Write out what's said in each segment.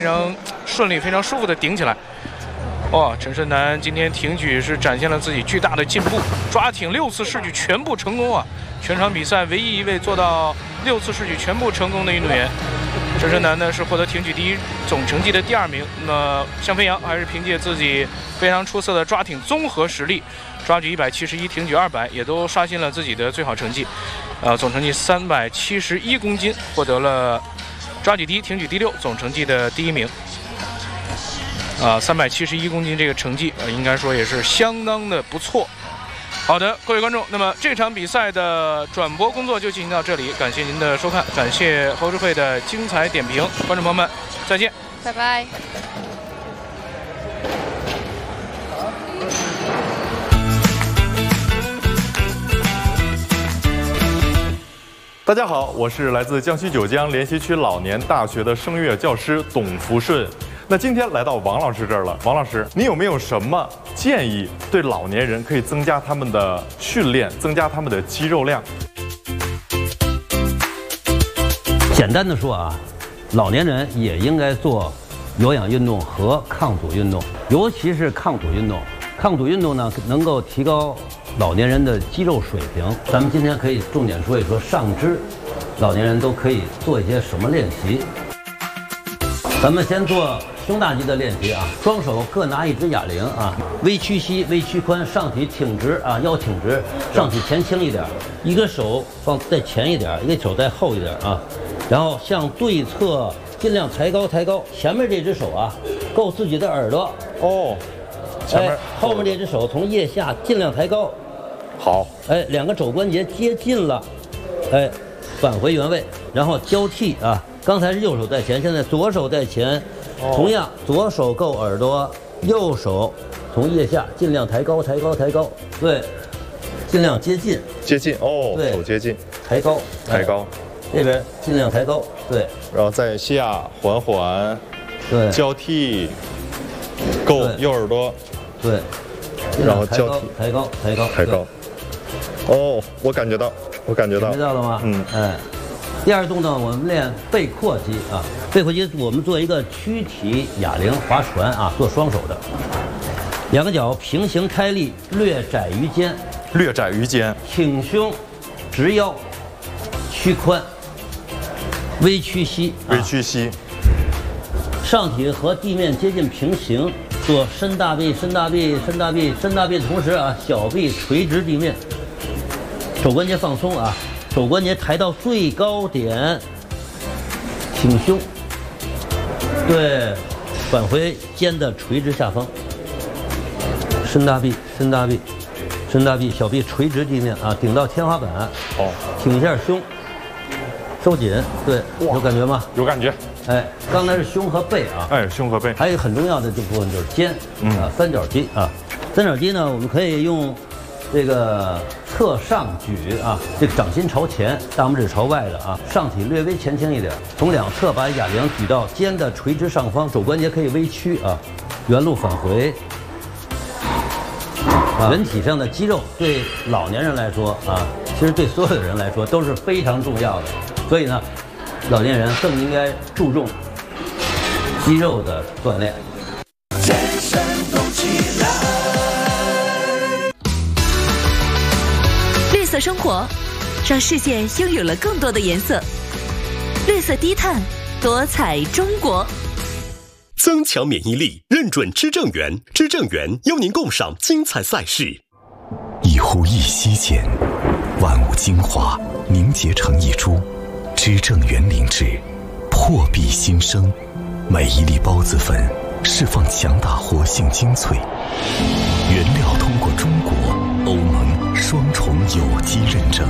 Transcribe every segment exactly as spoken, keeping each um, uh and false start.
非常顺利、非常舒服的顶起来。哇，陈胜男今天挺举是展现了自己巨大的进步，抓挺六次试举全部成功啊！全场比赛唯一一位做到六次试举全部成功的运动员。陈胜男呢是获得挺举第一总成绩的第二名。那么向飞扬还是凭借自己非常出色的抓挺综合实力，抓举一百七十一，挺举二百，也都刷新了自己的最好成绩。呃，总成绩三百七十一公斤，获得了抓举第一，挺举第六，总成绩的第一名。啊，三百七十一公斤这个成绩，呃，应该说也是相当的不错。好的，各位观众，那么这场比赛的转播工作就进行到这里，感谢您的收看，感谢侯智慧的精彩点评，观众朋友们，再见， 拜拜。 大家好，我是来自江西九江莲溪区老年大学的声乐教师董福顺。那今天来到王老师这儿了，王老师，你有没有什么建议对老年人可以增加他们的训练，增加他们的肌肉量？ 简单的说啊，老年人也应该做有氧运动和抗阻运动，尤其是抗阻运动。抗阻运动呢，能够提高老年人的肌肉水平。咱们今天可以重点说一说上肢，老年人都可以做一些什么练习。咱们先做胸大肌的练习啊，双手各拿一只哑铃啊，微屈膝、微屈髋，上体挺直啊，腰挺直，上体前倾一点，一个手放再前一点，一个手再后一点啊，然后向对侧尽量抬高抬高，前面这只手啊够自己的耳朵哦。前面、 哎、后面这只手从腋下尽量抬高， 好， 哎，两个肘关节接近了，哎，返回原位，然后交替啊。刚才是右手在前，现在左手在前，哦、同样左手够耳朵，右手从腋下尽量抬高，抬高，抬高，对，尽量接近， 接近哦， 对， 手接近， 抬高， 抬高， 哎、这边尽量抬高，对， 然后再下缓缓， 对， 交替，够右耳朵。 对， 然后交替， 抬高，抬高， 抬高。哦，我感觉到，我感觉到， 感觉到了吗？ 嗯， 哎。第二动作我们练背阔肌啊，背阔肌我们做一个躯体哑铃划船啊，做双手的，两个脚平行开立，略窄于肩， 略窄于肩， 挺胸，直腰，屈髋，微屈膝， 微屈膝， 啊、上体和地面接近平行。做伸大臂，伸大臂，伸大臂，伸大臂的同时啊，小臂垂直地面，肘关节放松啊，肘关节抬到最高点，挺胸，对，返回肩的垂直下方，伸大臂，伸大臂，伸大臂，小臂垂直地面啊，顶到天花板， 哦，挺一下胸，收紧，对，有感觉吗？ 有感觉。 哎，刚才是胸和背啊， 哎，胸和背， 还有很重要的这部分就是肩，嗯啊，三角肌啊，三角肌呢，我们可以用这个侧上举啊，这个掌心朝前，大拇指朝外的啊，上体略微前倾一点，从两侧把哑铃举到肩的垂直上方，肘关节可以微屈啊，原路返回。啊，人体上的肌肉对老年人来说啊，其实对所有的人来说都是非常重要的，所以呢。老年人更应该注重肌肉的锻炼。全身动起来，绿色生活，让世界拥有了更多的颜色。绿色低碳，多彩中国。 增强免疫力，认准知正源，知正源邀您共赏精彩赛事。 一呼一吸间，万物精华凝结成一株。知正源灵芝，破壁新生，每一粒孢子粉释放强大活性精粹，原料通过中国、欧盟双重有机认证，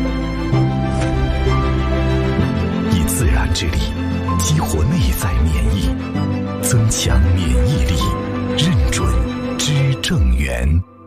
以自然之力激活内在免疫，增强免疫力，认准知正源。